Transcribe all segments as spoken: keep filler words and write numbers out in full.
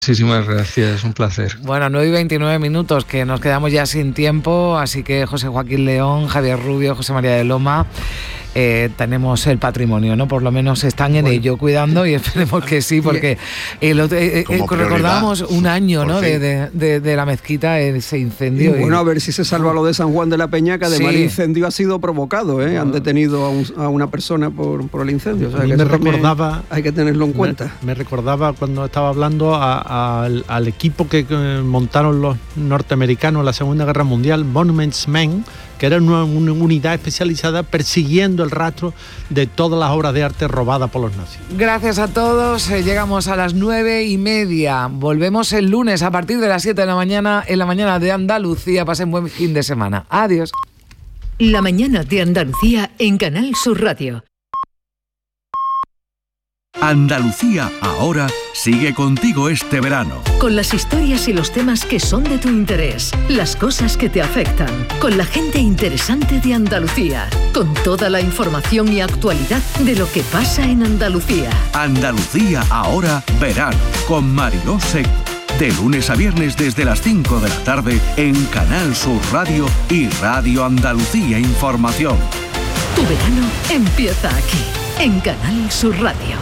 Muchísimas gracias, un placer. Bueno, nueve y veintinueve minutos, que nos quedamos ya sin tiempo, así que José Joaquín León, Javier Rubio, José María de Loma, eh, tenemos el patrimonio, ¿no? Por lo menos están en bueno. ello cuidando y esperemos que sí, porque el otro, eh, eh, recordábamos un año, ¿no? De, de, de, de la mezquita, ese incendio. Y bueno, y... a ver si se salva lo de San Juan de la Peña, que además sí. el incendio ha sido provocado, ¿eh? Han detenido a, un, a una persona por, por el incendio. O sea, a mí que me recordaba, hay que tenerlo en cuenta. Me, me recordaba cuando estaba hablando a, a, al, al equipo que eh, montaron los norteamericanos en la Segunda Guerra Mundial, Monuments Men, que era una, una unidad especializada persiguiendo el rastro de todas las obras de arte robadas por los nazis. Gracias a todos, eh, llegamos a las nueve y media, volvemos el lunes a partir de las siete de la mañana, en la mañana de Andalucía. Pasen buen fin de semana. Adiós. La mañana de Andalucía en Canal Sur Radio. Andalucía ahora sigue contigo este verano. Con las historias y los temas que son de tu interés, las cosas que te afectan, con la gente interesante de Andalucía, con toda la información y actualidad de lo que pasa en Andalucía. Andalucía ahora verano, con Mariló Seco. De lunes a viernes desde las cinco de la tarde en Canal Sur Radio y Radio Andalucía Información. Tu verano empieza aquí, en Canal Sur Radio.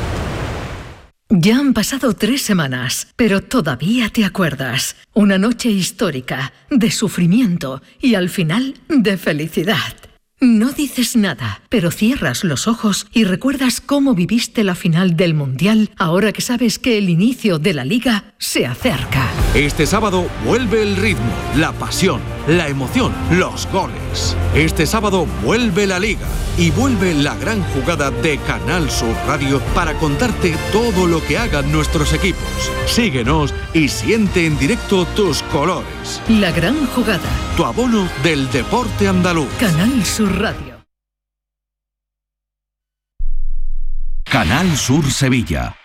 Ya han pasado tres semanas, pero todavía te acuerdas. Una noche histórica, de sufrimiento y al final de felicidad. No dices nada, pero cierras los ojos y recuerdas cómo viviste la final del Mundial ahora que sabes que el inicio de la Liga se acerca. Este sábado vuelve el ritmo, la pasión, la emoción, los goles. Este sábado vuelve la Liga y vuelve la gran jugada de Canal Sur Radio para contarte todo lo que hagan nuestros equipos. Síguenos y siente en directo tus colores. La gran jugada. Tu abono del deporte andaluz. Canal Sur Radio. Canal Sur Sevilla.